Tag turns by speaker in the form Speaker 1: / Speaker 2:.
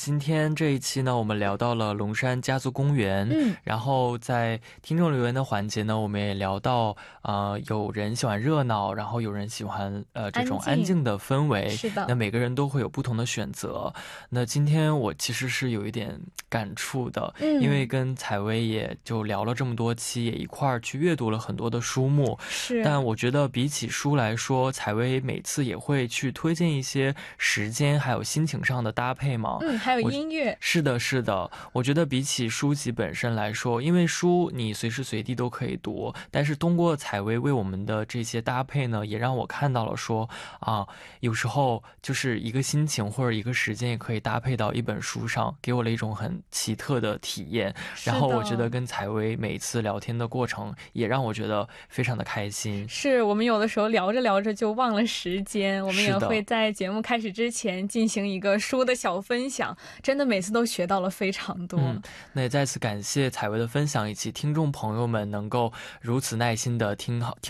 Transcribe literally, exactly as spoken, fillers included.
Speaker 1: 今天这一期呢，我们聊到了龙山家族公园，嗯，然后在听众留言的环节呢，我们也聊到呃有人喜欢热闹，然后有人喜欢呃这种安静的氛围，是的，那每个人都会有不同的选择。那今天我其实是有一点感触的，因为跟采薇也就聊了这么多期，也一块儿去阅读了很多的书目，是，但我觉得比起书来说，采薇每次也会去推荐一些时间还有心情上的搭配嘛，嗯，还有音乐，是的是的，我觉得比起书籍本身来说，因为书你随时随地都可以读，但是通过采薇为我们的这些搭配呢，也让我看到了说啊，有时候就是一个心情或者一个时间也可以搭配到一本书上，给我了一种很奇特的体验。然后我觉得跟采薇每一次聊天的过程也让我觉得非常的开心。是，我们有的时候聊着聊着就忘了时间，我们也会在节目开始之前进行一个书的小分享，真的每次都学到了非常多。嗯，那也再次感谢采薇的分享，以及听众朋友们能够如此耐心的听好听